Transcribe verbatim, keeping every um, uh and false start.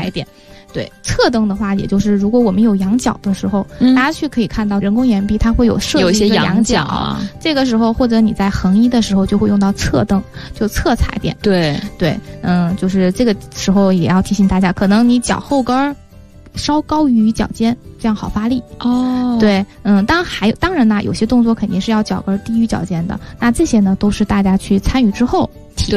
踩点。对，侧蹬的话，也就是如果我们有仰角的时候， 嗯、 大家去可以看到人工岩壁它会有设计一个仰角， 啊， 这个时候或者你在横移的时候就会用到侧蹬，就侧踩点。 对对，嗯，就是这个时候也要提醒大家，可能你脚后跟儿稍高于脚尖，这样好发力。 哦， 对，嗯，当然还有，当然呢，有些动作肯定是要脚跟低于脚尖的，那这些呢都是大家去参与之后